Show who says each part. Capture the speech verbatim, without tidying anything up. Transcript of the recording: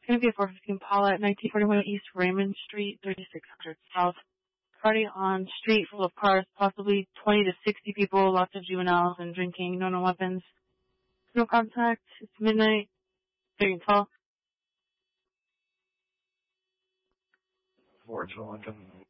Speaker 1: Gonna be a four fifteen Paula at nineteen forty-one East Raymond Street, thirty-six hundred South. Party on street full of cars, possibly twenty to sixty people, lots of juveniles and drinking, no no weapons. No contact. It's midnight. Big and tall.
Speaker 2: Ford's Lincoln.